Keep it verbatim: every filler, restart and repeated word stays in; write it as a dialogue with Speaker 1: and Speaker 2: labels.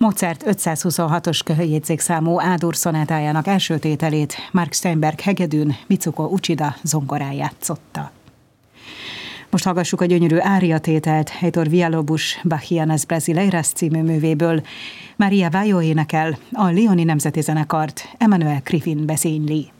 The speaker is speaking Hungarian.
Speaker 1: Mozart ötszázhuszonhatos köhöjjegyzékszámú A-dur szonátájának első tételét Mark Steinberg hegedűn, Mitsuko Uchida zongorán játszotta. Most hallgassuk a gyönyörű ária tételt Heitor Villalobos Bachianas Brasileiras című művéből. Maria Vajo énekel, a Lioni Nemzeti Zenekart Emmanuel Griffin vezényli.